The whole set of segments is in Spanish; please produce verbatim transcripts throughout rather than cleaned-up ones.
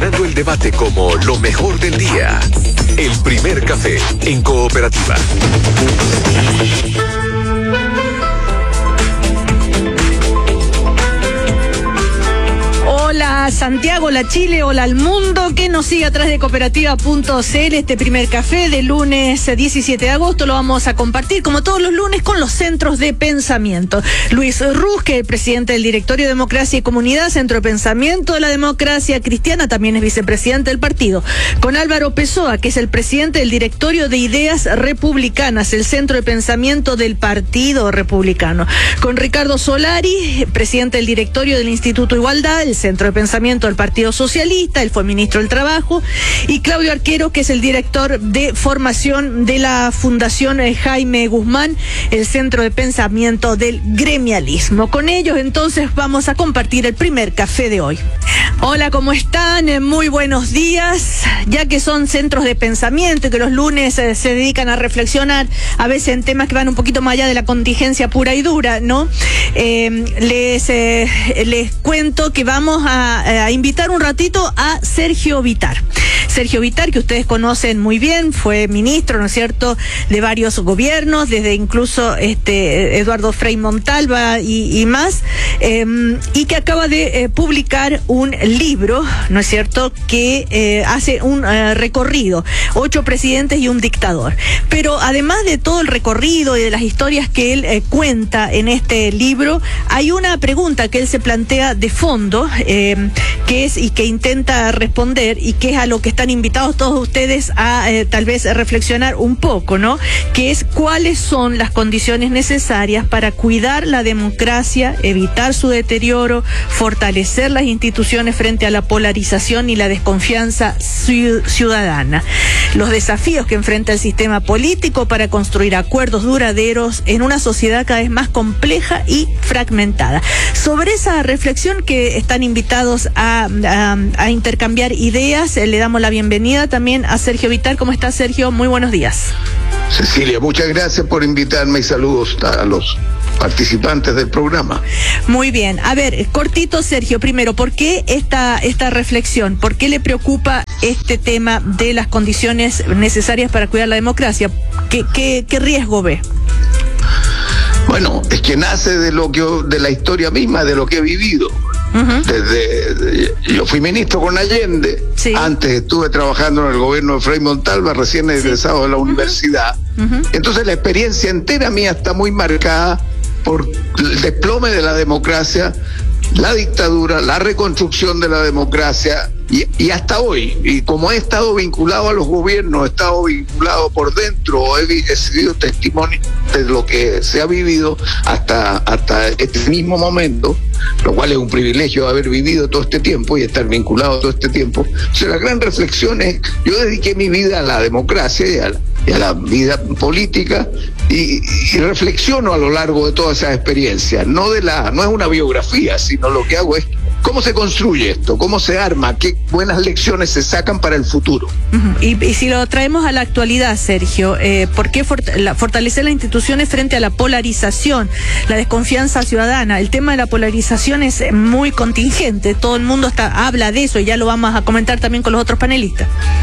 Posicionando el debate como lo mejor del día. El primer café en Cooperativa. Hola Santiago, hola Chile, hola al mundo que nos sigue a través de cooperativa punto c l. Este primer café de lunes diecisiete de agosto lo vamos a compartir como todos los lunes con los centros de pensamiento. Luis Rusque, presidente del Directorio de Democracia y Comunidad, Centro de Pensamiento de la Democracia Cristiana, también es vicepresidente del partido. Con Álvaro Pessoa, que es el presidente del Directorio de Ideas Republicanas, el Centro de Pensamiento del Partido Republicano. Con Ricardo Solari, presidente del Directorio del Instituto Igualdad, el Centro de Pensamiento del Partido Socialista, él fue ministro del Trabajo, y Claudio Arquero, que es el director de formación de la Fundación Jaime Guzmán, el Centro de Pensamiento del Gremialismo. Con ellos entonces vamos a compartir el primer café de hoy. Hola, ¿cómo están? Muy buenos días. Ya que son centros de pensamiento y que los lunes eh, se dedican a reflexionar, a veces en temas que van un poquito más allá de la contingencia pura y dura, ¿no? Eh, les, eh, les cuento que vamos a, a invitar un ratito a Sergio Vitar. Sergio Vitar, que ustedes conocen muy bien, fue ministro, ¿no es cierto?, de varios gobiernos, desde incluso este Eduardo Frei Montalva y, y más, eh, y que acaba de eh, publicar un libro, ¿no es cierto?, que eh, hace un eh, recorrido, ocho presidentes y un dictador. Pero además de todo el recorrido y de las historias que él eh, cuenta en este libro, hay una pregunta que él se plantea de fondo, eh, que es y que intenta responder, y que es a lo que están invitados todos ustedes a eh, tal vez reflexionar un poco, ¿no? Que es cuáles son las condiciones necesarias para cuidar la democracia, evitar su deterioro, fortalecer las instituciones frente a la polarización y la desconfianza ciudadana. Los desafíos que enfrenta el sistema político para construir acuerdos duraderos en una sociedad cada vez más compleja y fragmentada. Sobre esa reflexión que están invitados a, a, a intercambiar ideas, eh, le damos la bienvenida también a Sergio Vitar. ¿Cómo está, Sergio? Muy buenos días. Cecilia, muchas gracias por invitarme y saludos a los participantes del programa. Muy bien. A ver, cortito, Sergio, primero, ¿por qué esta, esta reflexión? ¿Por qué le preocupa este tema de las condiciones necesarias para cuidar la democracia? ¿Qué, qué, qué riesgo ve? Bueno, es que nace de lo que de la historia misma, de lo que he vivido. Uh-huh. Desde yo fui ministro con Allende, sí. Antes estuve trabajando en el gobierno de Frei Montalva, recién egresado, sí, de la uh-huh. universidad. Uh-huh. Entonces la experiencia entera mía está muy marcada por el desplome de la democracia, la dictadura, la reconstrucción de la democracia, y, y hasta hoy. Y como he estado vinculado a los gobiernos, he estado vinculado por dentro, he, he sido testimonio de lo que se ha vivido hasta, hasta este mismo momento, lo cual es un privilegio haber vivido todo este tiempo y estar vinculado todo este tiempo. Entonces la gran reflexión es, yo dediqué mi vida a la democracia y a la, y a la vida política, y, y reflexiono a lo largo de todas esas experiencias. No, de la, no es una biografía, sino lo que hago es cómo se construye esto, cómo se arma, qué buenas lecciones se sacan para el futuro. Uh-huh. y, y si lo traemos a la actualidad, Sergio, eh, ¿por qué fort- la, fortalecer las instituciones frente a la polarización, la desconfianza ciudadana? El tema de la polarización es muy contingente, todo el mundo está, habla de eso, y ya lo vamos a comentar también con los otros panelistas.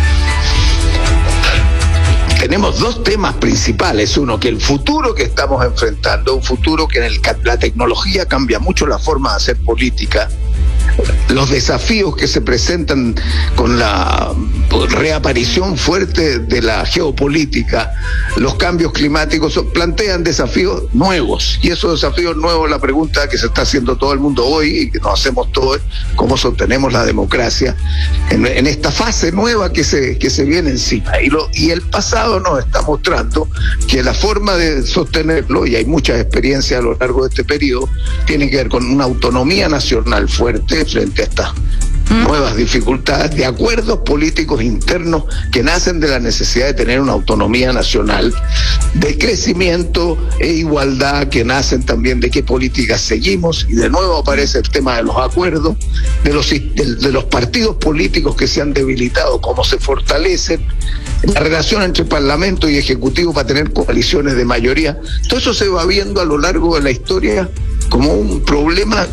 Tenemos dos temas principales. Uno, que el futuro que estamos enfrentando, un futuro que en el, la tecnología cambia mucho la forma de hacer política, los desafíos que se presentan con la reaparición fuerte de la geopolítica, los cambios climáticos, plantean desafíos nuevos, y esos desafíos nuevos, la pregunta que se está haciendo todo el mundo hoy y que nos hacemos todos, cómo sostenemos la democracia en, en esta fase nueva que se, que se viene encima. Y, lo, y el pasado nos está mostrando que la forma de sostenerlo, y hay muchas experiencias a lo largo de este periodo, tiene que ver con una autonomía nacional fuerte frente a estas nuevas dificultades, de acuerdos políticos internos que nacen de la necesidad de tener una autonomía nacional, de crecimiento e igualdad, que nacen también de qué políticas seguimos, y de nuevo aparece el tema de los acuerdos, de los, de, de los partidos políticos que se han debilitado, cómo se fortalecen, la relación entre Parlamento y Ejecutivo para tener coaliciones de mayoría. Todo eso se va viendo a lo largo de la historia como un problema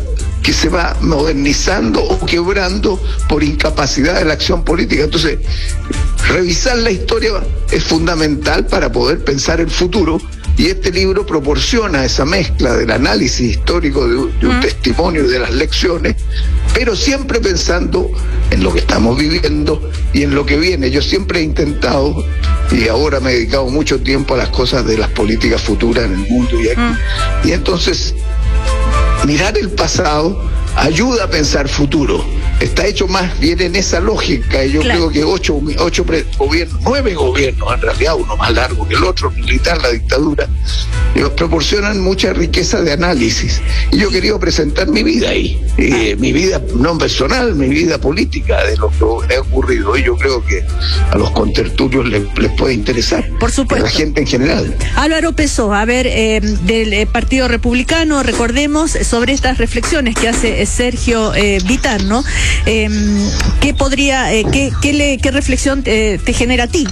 que se va modernizando o quebrando por incapacidad de la acción política. Entonces, revisar la historia es fundamental para poder pensar el futuro, y este libro proporciona esa mezcla del análisis histórico de, de un uh-huh. testimonio de las lecciones, pero siempre pensando en lo que estamos viviendo y en lo que viene. Yo siempre he intentado, y ahora me he dedicado mucho tiempo a las cosas de las políticas futuras en el mundo y aquí, uh-huh. y entonces mirar el pasado ayuda a pensar futuro. Está hecho más bien en esa lógica, y yo claro. creo que ocho, ocho pre- gobiernos, nueve gobiernos, en realidad uno más largo que el otro, militar, la dictadura, ellos proporcionan mucha riqueza de análisis. Y yo he querido presentar mi vida ahí, eh, mi vida no personal, mi vida política, de lo que ha ocurrido. Y yo creo que a los contertulios les, les puede interesar. Por supuesto. A la gente en general. Álvaro Pessoa, a ver, eh, del eh, Partido Republicano, recordemos sobre estas reflexiones que hace eh, Sergio eh, Vittar, ¿no? Eh, ¿Qué podría, eh, qué, qué, le, qué reflexión te, te genera a ti?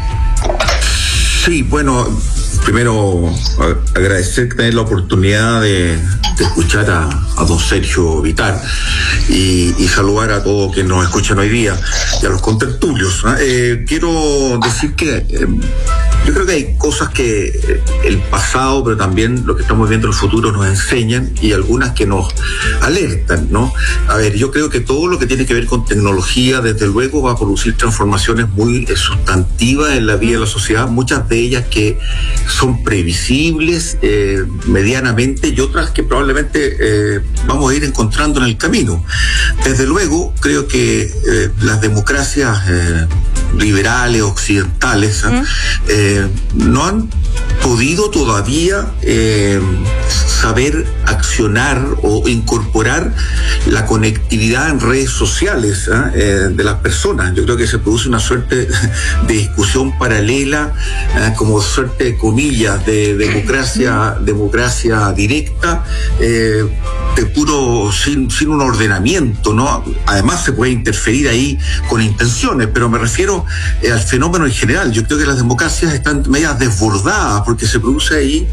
Sí, bueno, primero a, agradecer tener la oportunidad de, de escuchar a, a don Sergio Vittar y, y saludar a todos que nos escuchan hoy día y a los contertulios. Eh, quiero decir que eh, yo creo que hay cosas que el pasado, pero también lo que estamos viendo en el futuro nos enseñan, y algunas que nos alertan, ¿no? A ver, yo creo que todo lo que tiene que ver con tecnología, desde luego, va a producir transformaciones muy eh, sustantivas en la vida de la sociedad, muchas de ellas que son previsibles eh, medianamente, y otras que probablemente eh, vamos a ir encontrando en el camino. Desde luego, creo que eh, las democracias eh, liberales, occidentales, ¿eh? Eh, no han podido todavía eh, saber accionar o incorporar la conectividad en redes sociales ¿eh? Eh, de las personas. Yo creo que se produce una suerte de discusión paralela, eh, como suerte de comillas, de democracia, democracia directa, eh, de puro, sin, sin un ordenamiento, ¿no? Además se puede interferir ahí con intenciones, pero me refiero eh, al fenómeno en general. Yo creo que las democracias están medias desbordadas porque se produce ahí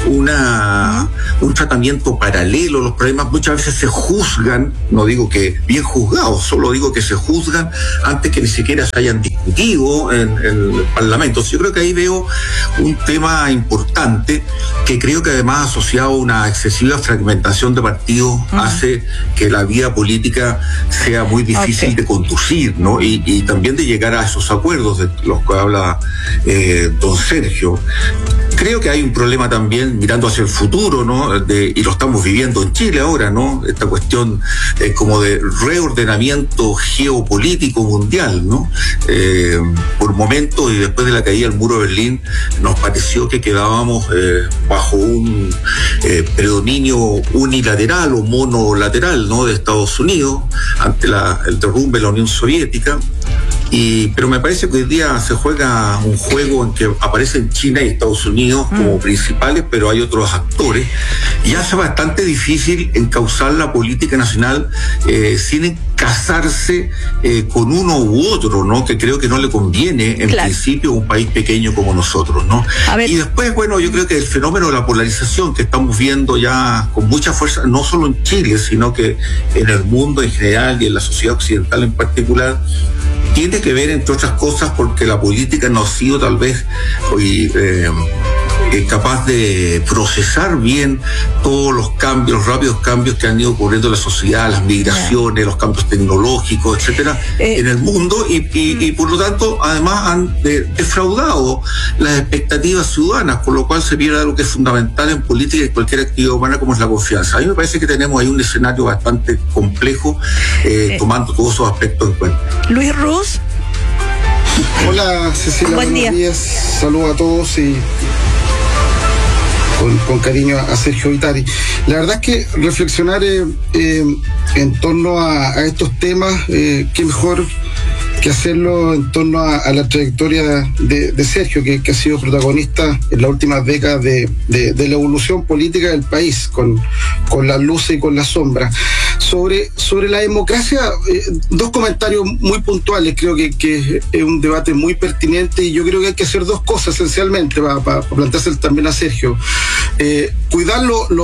una un tratamiento paralelo. Los problemas muchas veces se juzgan, no digo que bien juzgados, solo digo que se juzgan antes que ni siquiera se hayan discutido en, en el Parlamento. Yo creo que ahí veo un tema importante que creo que además asociado a una excesiva fragmentación de partidos uh-huh. hace que la vida política sea muy difícil okay. de conducir, ¿no? Y, y también de llegar a esos acuerdos de los que habla eh, don Sergio. Creo que hay un problema también mirando hacia el futuro, ¿no? De, y lo estamos viviendo en Chile ahora, ¿no? Esta cuestión eh, como de reordenamiento geopolítico mundial, ¿no? Eh, por momentos y después de la caída del muro de Berlín nos pareció que quedábamos eh, bajo un eh, predominio unilateral o monolateral, ¿no? De Estados Unidos ante la, el derrumbe de la Unión Soviética. Y, pero me parece que hoy día se juega un juego en que aparecen China y Estados Unidos mm. como principales, pero hay otros actores, y hace bastante difícil encauzar la política nacional eh, sin casarse eh, con uno u otro, ¿no? Que creo que no le conviene en claro. principio a un país pequeño como nosotros, ¿no? Y después, bueno, yo creo que el fenómeno de la polarización que estamos viendo ya con mucha fuerza, no solo en Chile, sino que en el mundo en general y en la sociedad occidental en particular, tiene que ver, entre otras cosas, porque la política no ha sido tal vez hoy eh, capaz de procesar bien todos los cambios, los rápidos cambios que han ido ocurriendo en la sociedad, las migraciones, yeah. los cambios tecnológicos, etcétera, eh, en el mundo, y, y, y por lo tanto, además han de, defraudado las expectativas ciudadanas, por lo cual se pierde algo que es fundamental en política y en cualquier actividad humana, como es la confianza. A mí me parece que tenemos ahí un escenario bastante complejo, eh, eh, tomando todos esos aspectos en cuenta. Luis Ruz. Hola Cecilia, buen buenos día. días, saludos a todos y con, con cariño a Sergio Vittar. La verdad es que reflexionar eh, eh, en torno a, a estos temas, eh, qué mejor que hacerlo en torno a, a la trayectoria de, de Sergio, que, que ha sido protagonista en las últimas décadas de, de, de la evolución política del país, con, con las luces y con las sombras. Sobre, sobre la democracia, eh, dos comentarios muy puntuales. Creo que, que es un debate muy pertinente, y yo creo que hay que hacer dos cosas esencialmente para, para, para plantearse también a Sergio. Eh, cuidar lo, lo,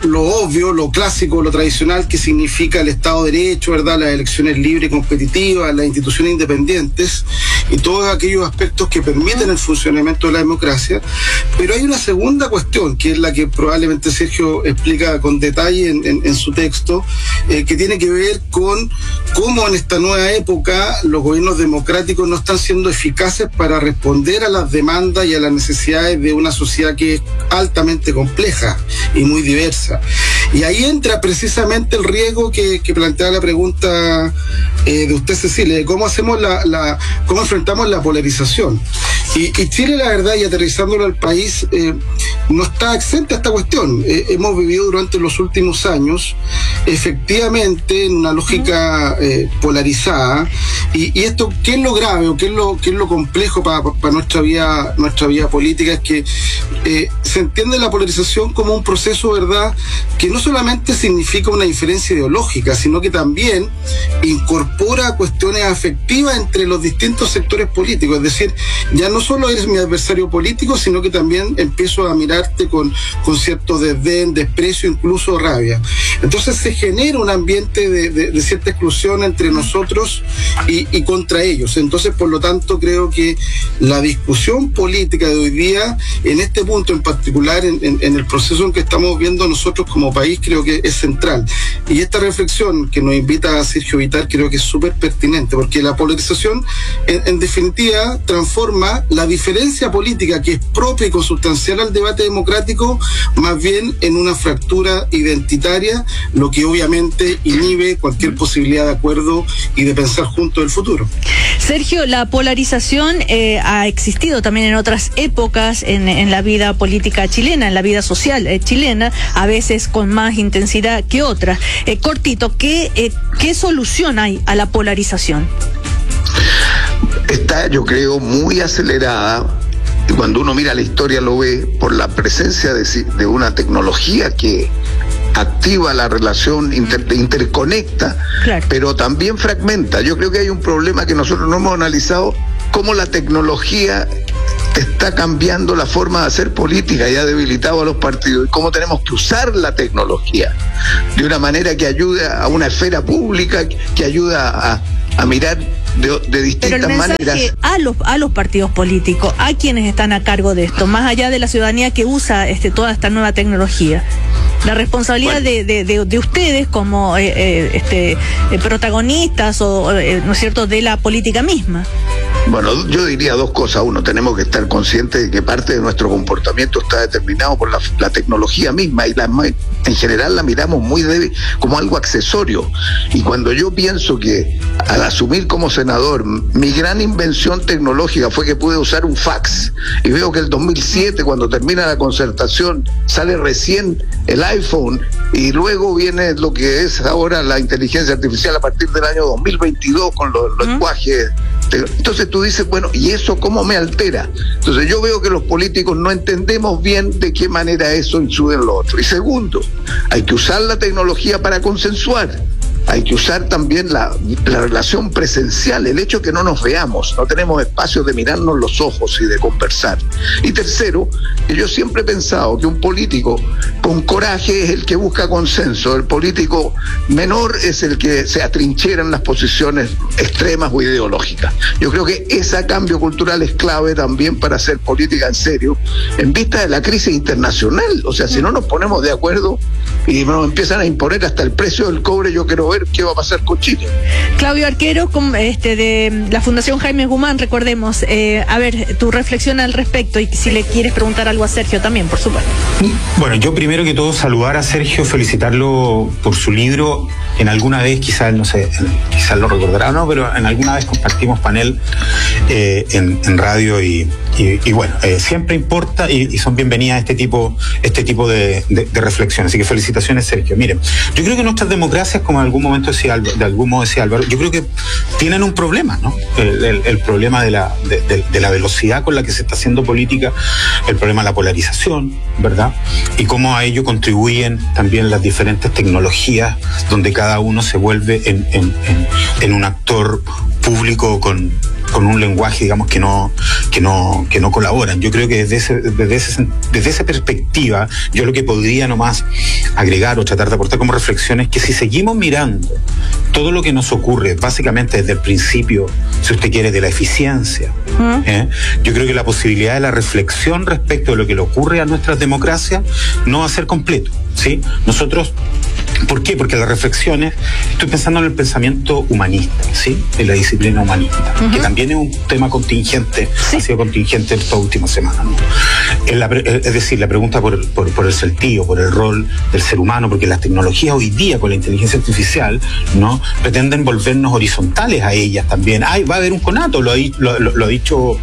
lo obvio, lo clásico, lo tradicional que significa el Estado de Derecho, ¿verdad? Las elecciones libres y competitivas, las instituciones independientes y todos aquellos aspectos que permiten el funcionamiento de la democracia. Pero hay una segunda cuestión, que es la que probablemente Sergio explica con detalle en, en, en su texto, eh, que tiene que ver con cómo en esta nueva época los gobiernos democráticos no están siendo eficaces para responder a las demandas y a las necesidades de una sociedad que es altamente compleja y muy diversa. Y ahí entra precisamente el riesgo que, que plantea la pregunta eh, de usted, Cecilia, de cómo hacemos la, la cómo enfrentamos la polarización. Y, y Chile, la verdad, y aterrizándolo al país, eh, no está exenta a esta cuestión. Eh, hemos vivido durante los últimos años, efectivamente, en una lógica eh, polarizada. Y, y esto, ¿qué es lo grave o qué es lo, qué es lo complejo para pa, pa nuestra vida, nuestra vida política? Es que eh, se entiende la polarización como un proceso, ¿verdad?, que no solamente significa una diferencia ideológica, sino que también incorpora cuestiones afectivas entre los distintos sectores políticos. Es decir, ya no solo eres mi adversario político, sino que también empiezo a mirarte con, con cierto desdén, desprecio, incluso rabia. Entonces se genera un ambiente de, de, de cierta exclusión entre nosotros y, y contra ellos. Entonces, por lo tanto, creo que la discusión política de hoy día, en este punto en particular, en, en, en el proceso en que estamos viendo nosotros como país, creo que es central. Y esta reflexión que nos invita a Sergio Vitar creo que es súper pertinente, porque la polarización, en, en definitiva, transforma la diferencia política que es propia y consustancial al debate democrático, más bien en una fractura identitaria, lo que obviamente inhibe cualquier posibilidad de acuerdo y de pensar juntos el futuro. Sergio, la polarización eh, ha existido también en otras épocas en, en la vida política chilena, en la vida social eh, chilena, a veces con más intensidad que otras. Eh, cortito, ¿qué, eh, ¿qué solución hay a la polarización? Está, yo creo, muy acelerada, y cuando uno mira la historia lo ve, por la presencia de, de una tecnología que activa la relación, inter, interconecta, claro, pero también fragmenta. Yo creo que hay un problema que nosotros no hemos analizado, cómo la tecnología está cambiando la forma de hacer política y ha debilitado a los partidos, y cómo tenemos que usar la tecnología de una manera que ayude a una esfera pública, que ayude a, a mirar de, de distintas Pero el mensaje maneras a los a los partidos políticos, a quienes están a cargo de esto, más allá de la ciudadanía que usa este toda esta nueva tecnología, la responsabilidad bueno. de, de, de, de ustedes como eh, eh, este eh, protagonistas o eh, no es cierto, de la política misma. Bueno, yo diría dos cosas. Uno, tenemos que estar conscientes de que parte de nuestro comportamiento está determinado por la, la tecnología misma, y la, en general la miramos muy débil, como algo accesorio. Y cuando yo pienso que al asumir como senador, mi gran invención tecnológica fue que pude usar un fax, y veo que el dos mil siete, cuando termina la Concertación, sale recién el iPhone, y luego viene lo que es ahora la inteligencia artificial a partir del año dos mil veintidós con los, los lenguajes. Entonces tú dices, bueno, ¿y eso cómo me altera? Entonces yo veo que los políticos no entendemos bien de qué manera eso incide en lo otro. Y segundo, hay que usar la tecnología para consensuar. Hay que usar también la, la relación presencial, el hecho que no nos veamos, no tenemos espacio de mirarnos los ojos y de conversar. Y tercero, que yo siempre he pensado que un político con coraje es el que busca consenso, el político menor es el que se atrinchera en las posiciones extremas o ideológicas. Yo creo que ese cambio cultural es clave también para hacer política en serio, en vista de la crisis internacional. O sea, si no nos ponemos de acuerdo y nos empiezan a imponer hasta el precio del cobre, yo quiero ver qué va a pasar con Chile. Claudio Arquero, este, de la Fundación Jaime Guzmán, recordemos, eh, a ver, tu reflexión al respecto, y si le quieres preguntar algo a Sergio también, por supuesto. Bueno, yo primero que todo saludar a Sergio, felicitarlo por su libro. En alguna vez, quizás, no sé, quizás lo recordará o no, pero en alguna vez compartimos panel eh, en, en radio y, y, y bueno, eh, siempre importa y, y son bienvenidas este tipo, este tipo de, de, de reflexiones. Así que felicitaciones, Sergio. Miren, yo creo que nuestras democracias, como en algún momento decía Álvaro, de algún modo decía Álvaro, yo creo que tienen un problema, ¿no? El, el, el problema de la, de, de, de la velocidad con la que se está haciendo política, el problema de la polarización, ¿verdad? Y cómo a ello contribuyen también las diferentes tecnologías, donde cada uno se vuelve en, en, en, en un actor público con, con un lenguaje, digamos, que no, que no, que no colaboran. Yo creo que desde ese, desde ese, desde esa perspectiva, yo lo que podría nomás agregar o tratar de aportar como reflexión es que si seguimos mirando todo lo que nos ocurre, básicamente desde el principio, si usted quiere, de la eficiencia, ¿Mm? ¿eh? yo creo que la posibilidad de la reflexión respecto de lo que le ocurre a nuestras democracias no va a ser completo, ¿sí? Nosotros, ¿por qué? Porque las reflexiones, estoy pensando en el pensamiento humanista, ¿sí? En la disciplina humanista, uh-huh. que también es un tema contingente, sí. ha sido contingente en estas últimas semanas, ¿no? En la, es decir, la pregunta por, por, por el sentido, por el rol del ser humano, porque las tecnologías hoy día con la inteligencia artificial, ¿no? pretenden volvernos horizontales a ellas también. Ay, va a haber un conato, lo ha, lo, lo, lo ha dicho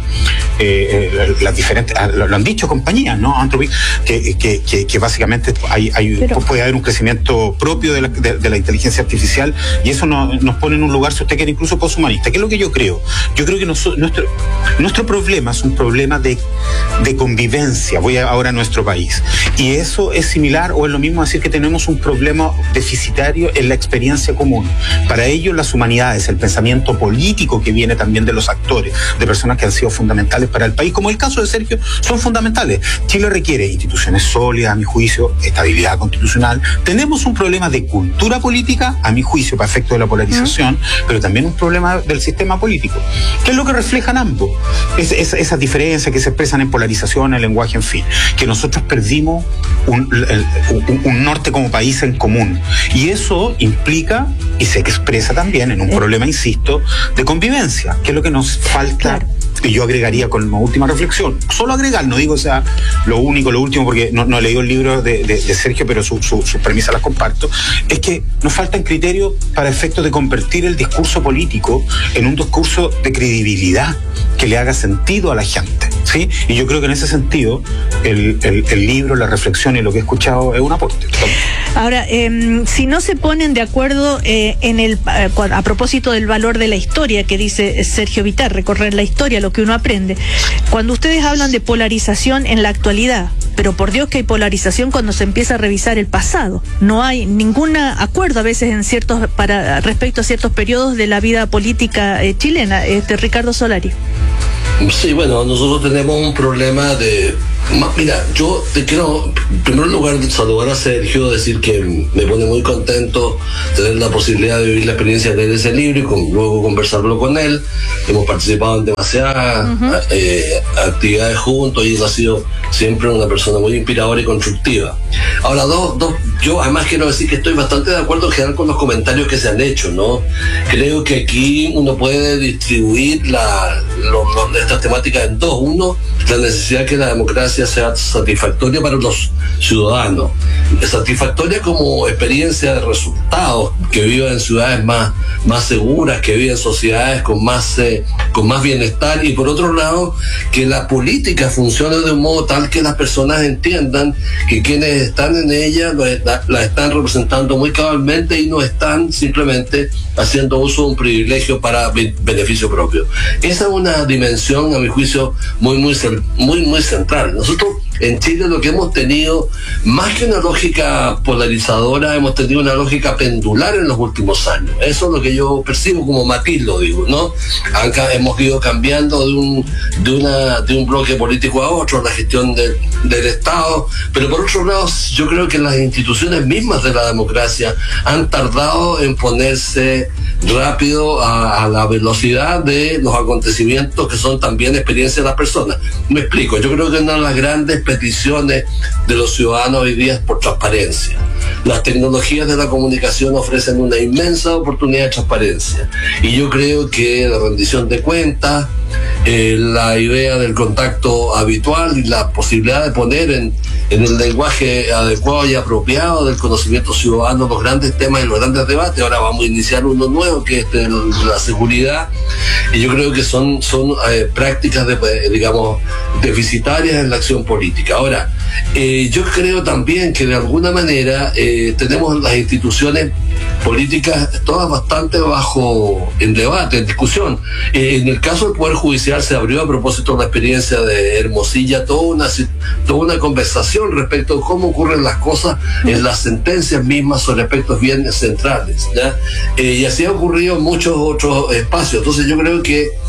eh, eh, las diferentes, lo, lo han dicho compañías, ¿no? Anthropic, que, que, que, que básicamente hay, hay, Pero... puede haber un crecimiento propio de la, de, de la inteligencia artificial, y eso no, nos pone en un lugar, si usted quiere, incluso poshumanista. ¿Qué es lo que yo creo? Yo creo que nos, nuestro, nuestro problema es un problema de, de convivencia. Voy a, ahora a nuestro país. Y eso es similar o es lo mismo decir que tenemos un problema deficitario en la experiencia común. Para ello, las humanidades, el pensamiento político que viene también de los actores, de personas que han sido fundamentales para el país, como el caso de Sergio, son fundamentales. Chile requiere instituciones sólidas, a mi juicio, estabilidad constitucional. Tenemos un problema de cultura política, a mi juicio, para efecto de la polarización, uh-huh. pero también un problema del sistema político. ¿Qué es lo que reflejan ambos? Es, es, esas diferencias que se expresan en polarización, en lenguaje, en fin. Que nosotros perdimos un, un, un norte como país en común. Y eso implica, y se expresa también en un problema, insisto, de convivencia, que es lo que nos falta. Claro. Y yo agregaría con una última reflexión, solo agregar, no digo o sea lo único, lo último, porque no, no he leído el libro de, de, de Sergio, pero sus su, su premisas las comparto, es que nos faltan criterios para efectos de convertir el discurso político en un discurso de credibilidad que le haga sentido a la gente, ¿sí? Y yo creo que en ese sentido el, el, el libro, la reflexión y lo que he escuchado es un aporte. Ahora, eh, si no se ponen de acuerdo eh, en el eh, a propósito del valor de la historia que dice Sergio Vitar, recorrer la historia, lo que uno aprende, cuando ustedes hablan de polarización en la actualidad, pero por Dios que hay polarización cuando se empieza a revisar el pasado, no hay ningún acuerdo a veces en ciertos para respecto a ciertos periodos de la vida política eh, chilena. Este Ricardo Solari. Sí, bueno, nosotros tenemos un problema de... Mira, yo te quiero, en primer lugar, saludar a Sergio, decir que me pone muy contento tener la posibilidad de vivir la experiencia de ese libro y con, luego conversarlo con él. Hemos participado en demasiadas uh-huh. eh, actividades juntos y él ha sido siempre una persona muy inspiradora y constructiva. Ahora, dos, dos, yo además quiero decir que estoy bastante de acuerdo en general con los comentarios que se han hecho, ¿no? Creo que aquí uno puede distribuir la, lo, lo, estas temáticas en dos. Uno, la necesidad que la democracia sea satisfactoria para los ciudadanos, satisfactoria como experiencia de resultados, que vivan en ciudades más, más seguras, que vivan en sociedades con más, eh, con más bienestar, y por otro lado, que la política funcione de un modo tal que las personas entiendan que quienes están en ella la, la están representando muy cabalmente y no están simplemente haciendo uso de un privilegio para be- beneficio propio. Esa es una dimensión, a mi juicio, muy, muy, muy, muy central. Nosotros en Chile lo que hemos tenido, más que una lógica polarizadora, hemos tenido una lógica pendular en los últimos años. Eso es lo que yo percibo como matiz, lo digo, ¿no? Acá hemos ido cambiando de un, de una, de un bloque político a otro, la gestión de, del Estado, pero por otro lado, yo creo que las instituciones mismas de la democracia han tardado en ponerse rápido a, a la velocidad de los acontecimientos que son también experiencias de las personas. Me explico, yo creo que una de las grandes peticiones de los ciudadanos hoy día es por transparencia. Las tecnologías de la comunicación ofrecen una inmensa oportunidad de transparencia y yo creo que la rendición de cuentas, eh, la idea del contacto habitual y la posibilidad de poner en, en el lenguaje adecuado y apropiado del conocimiento ciudadano los grandes temas y los grandes debates. Ahora vamos a iniciar uno nuevo que es el, la seguridad, y yo creo que son, son eh, prácticas de, digamos, deficitarias en la acción política. Ahora, eh, yo creo también que de alguna manera eh, tenemos las instituciones políticas todas bastante bajo en debate, en discusión. Eh, en el caso del Poder Judicial se abrió, a propósito de la experiencia de Hermosilla, toda una, toda una conversación respecto a cómo ocurren las cosas en las sentencias mismas sobre aspectos bien centrales, ¿ya? Eh, y así ha ocurrido en muchos otros espacios. Entonces yo creo que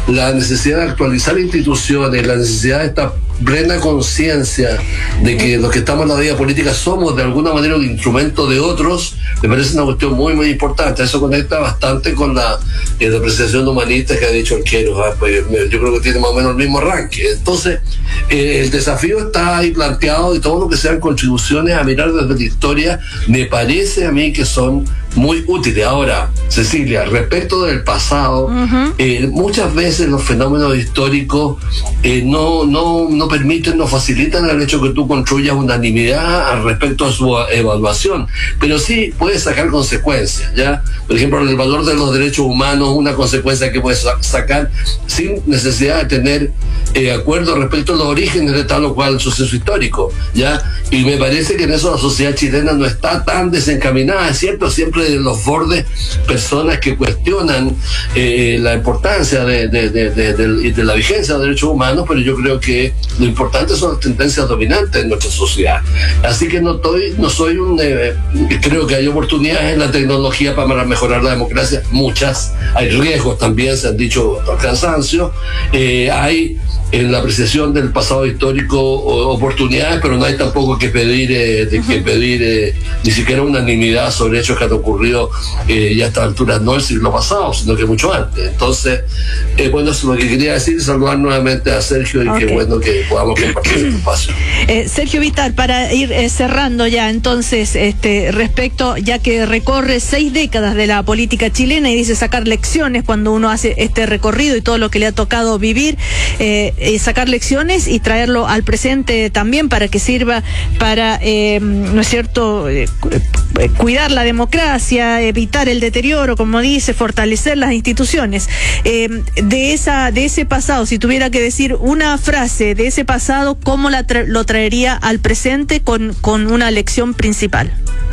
la necesidad de actualizar instituciones, la necesidad de esta plena conciencia de que los que estamos en la vida política somos de alguna manera un instrumento de otros, me parece una cuestión muy muy importante. Eso conecta bastante con la eh, depreciación humanista que ha dicho Arquero, ¿eh? Pues, yo creo que tiene más o menos el mismo arranque. Entonces eh, el desafío está ahí planteado, y todo lo que sean contribuciones a mirar desde la historia me parece a mí que son muy útiles. Ahora, Cecilia, respecto del pasado, uh-huh. eh, muchas veces los fenómenos históricos eh, no, no, no permiten, no facilitan el hecho que tú construyas unanimidad al respecto a su evaluación, pero sí puedes sacar consecuencias, ¿ya? Por ejemplo, el valor de los derechos humanos, una consecuencia que puedes sacar sin necesidad de tener eh, acuerdo respecto a los orígenes de tal o cual suceso histórico, ¿ya? Y me parece que en eso la sociedad chilena no está tan desencaminada, es cierto, siempre de los bordes personas que cuestionan eh, la importancia de, de, de, de, de, de la vigencia de los derechos humanos, pero yo creo que lo importante son las tendencias dominantes en nuestra sociedad. Así que no, estoy, no soy un... Eh, creo que hay oportunidades en la tecnología para mejorar la democracia, muchas. Hay riesgos también, se han dicho al cansancio. Eh, hay en la apreciación del pasado histórico oportunidades, pero no hay tampoco que pedir, eh, de, que pedir eh, ni siquiera unanimidad sobre hechos que han ocurrido eh, ya a esta altura, no el siglo pasado, sino que mucho antes. Entonces, eh, bueno, eso es lo que quería decir, saludar nuevamente a Sergio y okay. Qué bueno que podamos compartir este espacio. Eh, Sergio Vitar, para ir eh, cerrando ya, entonces, este respecto, ya que recorre seis décadas de la política chilena y dice sacar lecciones cuando uno hace este recorrido y todo lo que le ha tocado vivir, eh, eh, sacar lecciones y traerlo al presente también para que sirva para, eh, ¿no es cierto?, eh, cuidar la democracia, evitar el deterioro, como dice, fortalecer las instituciones. Eh, de esa, de ese pasado, si tuviera que decir una frase de ese pasado, ¿cómo la tra- lo traería al presente con, con una lección principal?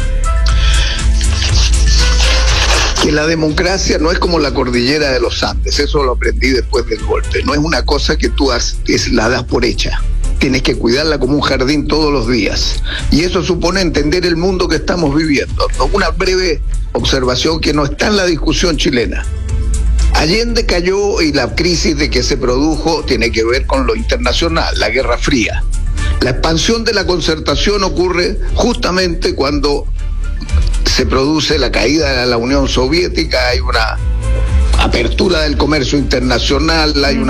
Que la democracia no es como la cordillera de los Andes, eso lo aprendí después del golpe. No es una cosa que tú has, es, la das por hecha. Tienes que cuidarla como un jardín todos los días. Y eso supone entender el mundo que estamos viviendo. Una breve observación que no está en la discusión chilena. Allende cayó y la crisis de que se produjo tiene que ver con lo internacional, la Guerra Fría. La expansión de la concertación ocurre justamente cuando se produce la caída de la Unión Soviética, hay una apertura del comercio internacional, hay una